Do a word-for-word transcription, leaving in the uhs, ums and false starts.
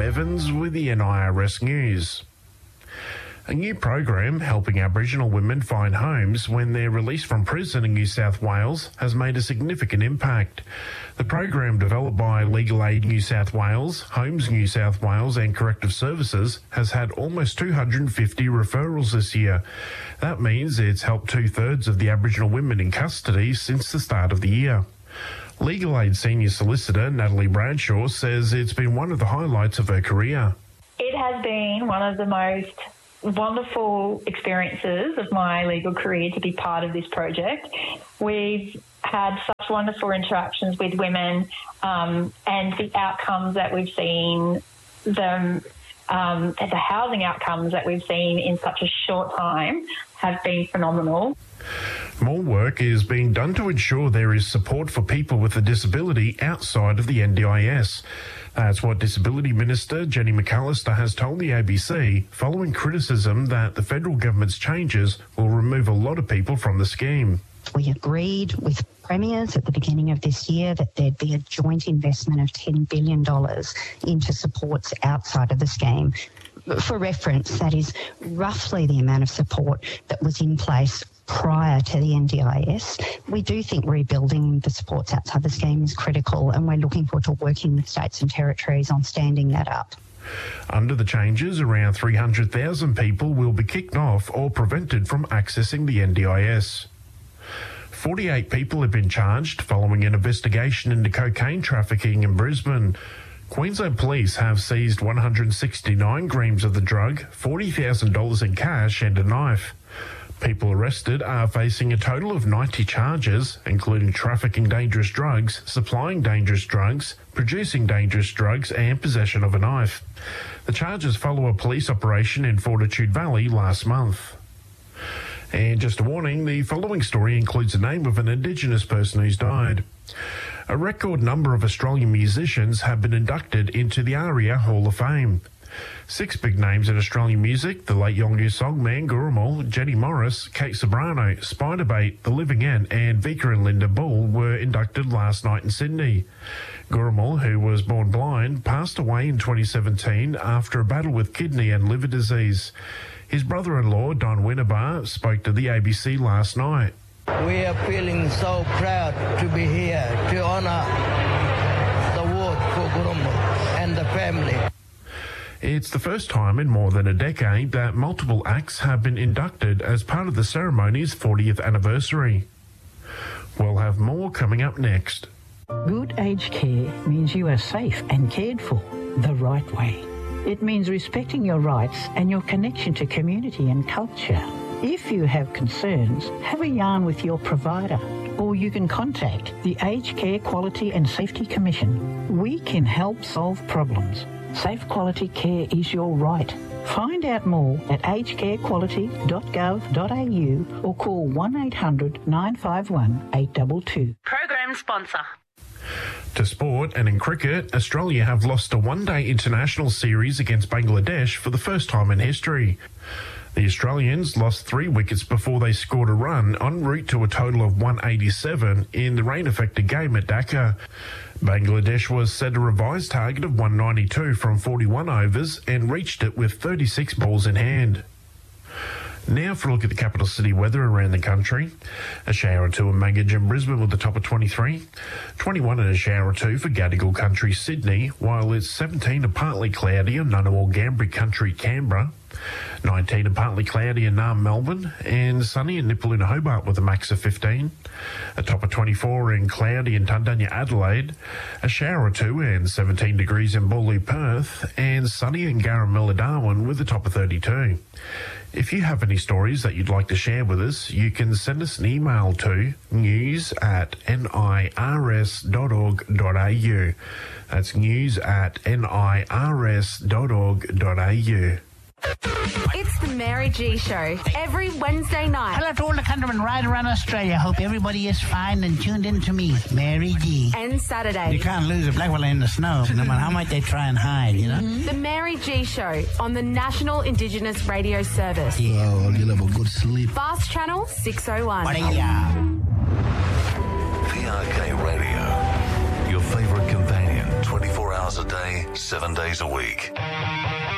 Evans with the N I R S News. A new program helping Aboriginal women find homes when they're released from prison in New South Wales has made a significant impact. The program, developed by Legal Aid New South Wales, Homes New South Wales and Corrective Services, has had almost two hundred fifty referrals this year. That means it's helped two-thirds of the Aboriginal women in custody since the start of the year. Legal Aid Senior Solicitor Natalie Bradshaw says it's been one of the highlights of her career. It has been one of the most wonderful experiences of my legal career to be part of this project. We've had such wonderful interactions with women, um, and the outcomes that we've seen, them, um, the housing outcomes that we've seen in such a short time have been phenomenal. More work is being done to ensure there is support for people with a disability outside of the N D I S. That's what Disability Minister Jenny McAllister has told the A B C, following criticism that the federal government's changes will remove a lot of people from the scheme. We agreed with premiers at the beginning of this year that there'd be a joint investment of ten billion dollars into supports outside of the scheme. For reference, that is roughly the amount of support that was in place prior to the N D I S. We do think rebuilding the supports outside the scheme is critical, and we're looking forward to working with states and territories on standing that up. Under the changes, around three hundred thousand people will be kicked off or prevented from accessing the N D I S. forty-eight people have been charged following an investigation into cocaine trafficking in Brisbane. Queensland Police have seized one hundred sixty-nine grams of the drug, forty thousand dollars in cash and a knife. People arrested are facing a total of ninety charges, including trafficking dangerous drugs, supplying dangerous drugs, producing dangerous drugs and possession of a knife. The charges follow a police operation in Fortitude Valley last month. And just a warning, the following story includes the name of an Indigenous person who's died. A record number of Australian musicians have been inducted into the ARIA Hall of Fame. Six big names in Australian music, the late Yolngu songman Gurrumul, Jenny Morris, Kate Sobrano, Spiderbait, The Living End and Vika and Linda Bull were inducted last night in Sydney. Gurrumul, who was born blind, passed away in twenty seventeen after a battle with kidney and liver disease. His brother-in-law, Don Winnabar, spoke to the A B C last night. We are feeling so proud to be here to honour the award for Gurrumul and the family. It's the first time in more than a decade that multiple acts have been inducted as part of the ceremony's fortieth anniversary. We'll have more coming up next. Good aged care means you are safe and cared for the right way. It means respecting your rights and your connection to community and culture. If you have concerns, have a yarn with your provider, or you can contact the Aged Care Quality and Safety Commission. We can help solve problems. Safe quality care is your right. Find out more at aged care quality dot gov dot a u or call one eight hundred nine five one eight two two. Program sponsor. To sport, and in cricket, Australia have lost a one-day international series against Bangladesh for the first time in history. The Australians lost three wickets before they scored a run en route to a total of one eighty-seven in the rain-affected game at Dhaka. Bangladesh was set a revised target of one ninety-two from forty-one overs and reached it with thirty-six balls in hand. Now for a look at the capital city weather around the country. A shower or two in Magidge and Brisbane with a top of twenty-three. twenty-one and a shower or two for Gadigal Country, Sydney, while it's seventeen and partly cloudy in Ngunnawal Gambri Country, Canberra. nineteen and partly cloudy in Naarm, Melbourne, and sunny in Nipaluna, Hobart with a max of fifteen. A top of twenty-four and cloudy in Tundanya, Adelaide. A shower or two and seventeen degrees in Boorloo, Perth, and sunny in Garramilla, Darwin with a top of thirty-two. If you have any stories that you'd like to share with us, you can send us an email to news at nirs dot org dot a u. That's news at nirs dot org dot a u. It's the Mary G Show every Wednesday night. Hello to all the countrymen right around Australia. Hope everybody is fine and tuned in to me, Mary G. And Saturday. You can't lose a black fella in the snow, no matter how much they try and hide, you know? Mm-hmm. The Mary G Show on the National Indigenous Radio Service. Yeah. Oh, you'll have a good sleep. Fast Channel six oh one. What are ya? P R K Radio, your favourite companion, twenty-four hours a day, day, seven days a week.